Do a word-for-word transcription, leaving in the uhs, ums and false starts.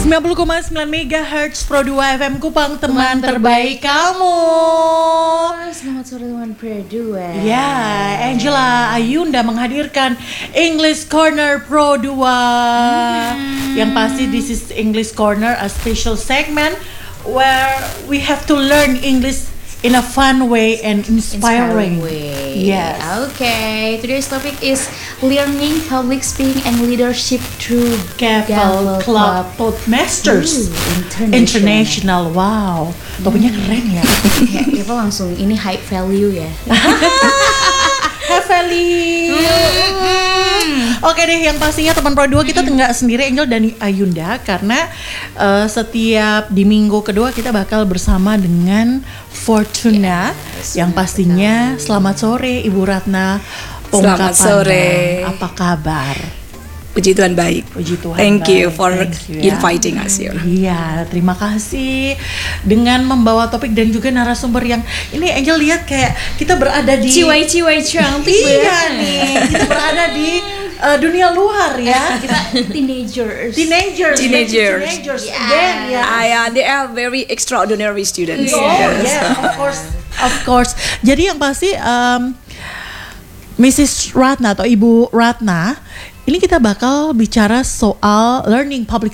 sembilan puluh koma sembilan megahertz Pro dua F M Kupang, teman, teman terbaik kamu. Selamat sore teman Pro dua. Ya, Angela Ayunda menghadirkan English Corner Pro dua. Hmm. Yang pasti this is English Corner, a special segment where we have to learn English in a fun way and inspiring, inspiring way. Yes. Okay. Today's topic is learning public speaking and leadership through Gavel Club Toastmasters Ooh, international. International. Wow, topiknya hmm. keren ya. Ya, kita langsung ini high value ya. High value. Hmm. Oke deh, yang pastinya teman Pro dua kita nggak sendiri, Angel dan Ayunda, karena uh, setiap di minggu kedua kita bakal bersama dengan Fortuna, yes, yang pastinya betul. Selamat sore Ibu Ratna. Selamat sore. Apa kabar? Puji Tuhan baik. Puji Tuhan Thank baik. you for Thank you, ya. inviting us here. Iya, terima kasih dengan membawa topik dan juga narasumber yang ini Angel lihat kayak kita berada di ciwai-ciwai cantik. Iya nih, kita berada di uh, dunia luar ya. Kita teenagers. Teenagers. Teenagers. Teenagers. Yeah. Again, ya. I, uh, they are very extraordinary students. Oh, yes, yeah, of course. Of course. Jadi yang pasti um, Missus Ratna atau Ibu Ratna, ini kita bakal bicara soal learning public